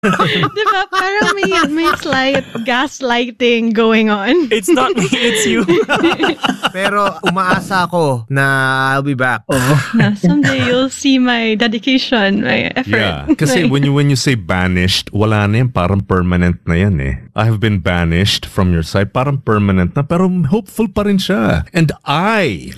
Diba? Parang may slight gaslighting going on. It's not me, it's you. Pero umaasa ako na I'll be back. Someday you'll see my dedication, my effort. Yeah, kasi when you say banished, wala na yan, parang permanent na yan eh. I have been banished from your side, parang permanent na, pero hopeful pa rin siya. And I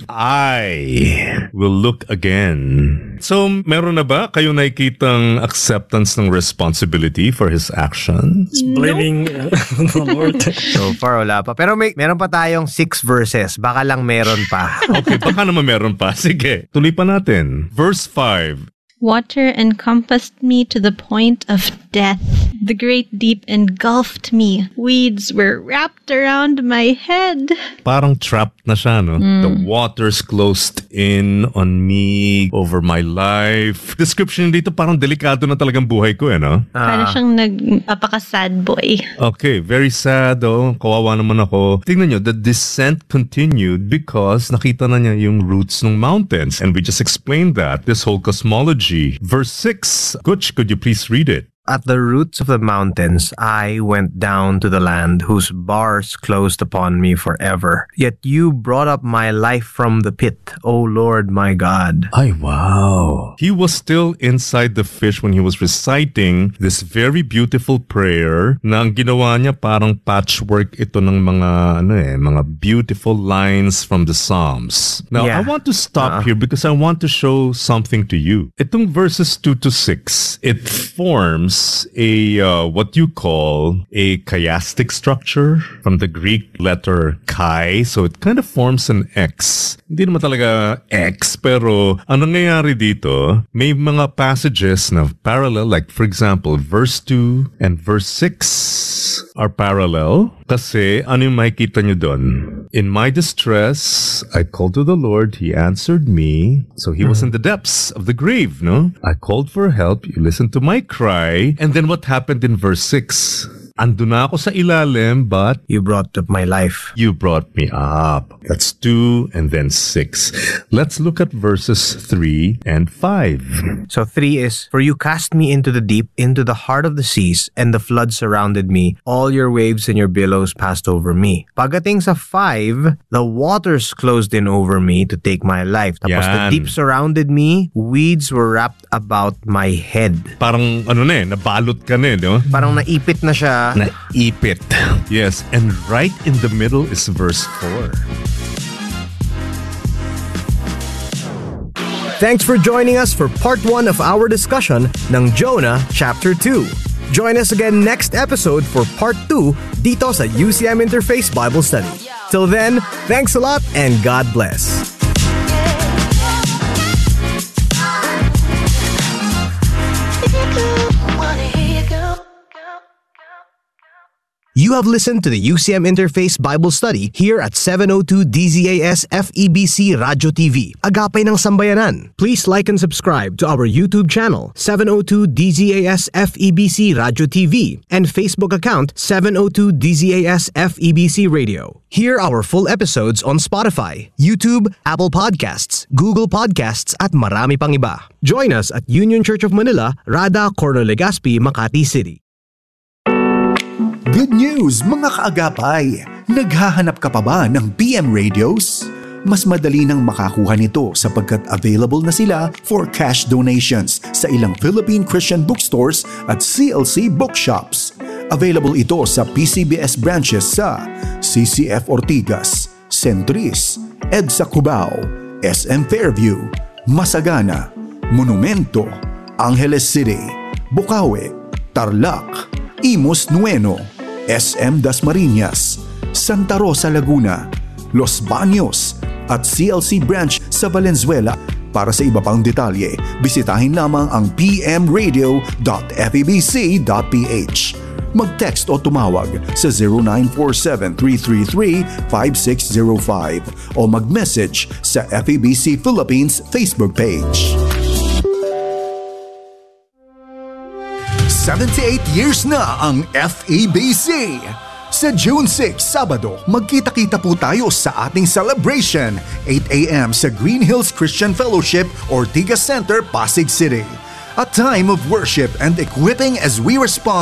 will look again. So, meron na ba kayo nakikitang acceptance ng responsibility for his actions? Blaming the Lord. So far, wala pa. Pero meron pa tayong 6 verses. Baka lang meron pa. Okay, baka naman meron pa. Sige, tuloy pa natin. Verse 5. Water encompassed me to the point of death. The great deep engulfed me. Weeds were wrapped around my head. Parang trapped na siya, no? The waters closed in on me, over my life. Description dito parang delikado na talagang buhay ko, no? Parang siyang nagpapaka-sad boy. Okay, very sad, oh. Kawawa naman ako. Tingnan nyo, the descent continued because nakita na niya yung roots ng mountains. And we just explained that, this whole cosmology. Verse 6. Kutch, could you please read it? At the roots of the mountains, I went down to the land whose bars closed upon me forever. Yet you brought up my life from the pit, O Lord my God. Ay, wow. He was still inside the fish when he was reciting this very beautiful prayer na ang ginawa niya parang patchwork ito ng mga beautiful lines from the Psalms. Now, Yeah. I want to stop here because I want to show something to you. Itong verses 2 to 6, it forms a what you call a chiastic structure from the Greek letter chi. So it kind of forms an X. Hindi naman talaga X, pero ang nangyayari dito, may mga passages na parallel, like for example, verse 2 and verse 6 are parallel. Kasi ano yung makikita nyo doon? In my distress, I called to the Lord, He answered me. So He was in the depths of the grave, no? I called for help, You listened to my cry. And then what happened in verse 6? Ando na ako sa ilalim, but You brought up my life. You brought me up. That's 2 and then 6. Let's look at verses 3 and 5. So 3 is, For you cast me into the deep, into the heart of the seas, and the flood surrounded me. All your waves and your billows passed over me. Pagdating sa 5, the waters closed in over me to take my life. Tapos the Yan. deep surrounded me, weeds were wrapped about my head. Parang nabalot ka na, no? Parang naipit na siya. Naipit. Yes, and right in the middle is verse 4. Thanks for joining us for part 1 of our discussion ng Jonah Chapter 2. Join us again next episode for part 2 dito sa UCM Interface Bible Study. Till then, thanks a lot and God bless. You have listened to the UCM Interface Bible Study here at 702 DZAS FEBC Radio TV, Agapay ng Sambayanan. Please like and subscribe to our YouTube channel, 702 DZAS FEBC Radio TV, and Facebook account, 702 DZAS FEBC Radio. Hear our full episodes on Spotify, YouTube, Apple Podcasts, Google Podcasts, at marami pang iba. Join us at Union Church of Manila, Rada, Corno Legazpi, Makati City. Good news, mga kaagapay! Naghahanap ka pa ba ng PM radios? Mas madali nang makakuha nito sapagkat available na sila for cash donations sa ilang Philippine Christian bookstores at CLC bookshops. Available ito sa PCBS branches sa CCF Ortigas, Centris, EDSA Cubao, SM Fairview, Masagana, Monumento, Angeles City, Bukawi, Tarlac, Imus Nueno, SM Dasmariñas, Santa Rosa Laguna, Los Baños at CLC branch sa Valenzuela. Para sa iba pang detalye, bisitahin lamang ang pmradio.febc.ph. Mag-text o tumawag sa 0947-333-5605 o mag-message sa FEBC Philippines Facebook page. 78 years na ang FEBC. Sa June 6, Sabado, magkita-kita po tayo sa ating celebration, 8 a.m. sa Green Hills Christian Fellowship, Ortigas Center, Pasig City. a time of worship and equipping as we respond